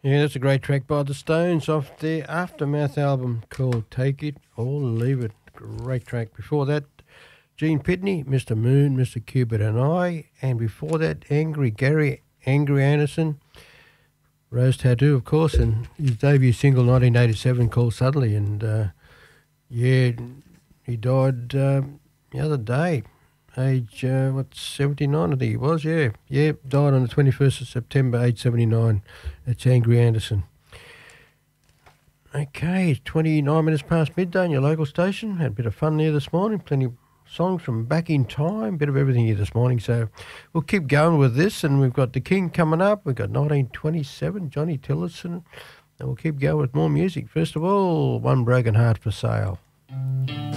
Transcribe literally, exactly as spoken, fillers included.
Yeah, that's a great track by the Stones off their Aftermath album called Take It or Leave It. Great track. Before that, Gene Pitney, Mister Moon, Mister Cupid and I. And before that, Angry Gary, Angry Anderson, Rose Tattoo, of course, and his debut single nineteen eighty-seven called Suddenly. And uh, yeah, he died uh, the other day. Age, uh, what, seventy-nine I think he was, yeah. Yeah, died on the twenty-first of September, age seventy-nine. That's Angry Anderson. Okay, twenty-nine minutes past midday on your local station. Had a bit of fun there this morning. Plenty of songs from back in time. Bit of everything here this morning. So we'll keep going with this. And we've got The King coming up. We've got nineteen twenty-seven, Johnny Tillotson. And we'll keep going with more music. First of all, One Broken Heart for Sale.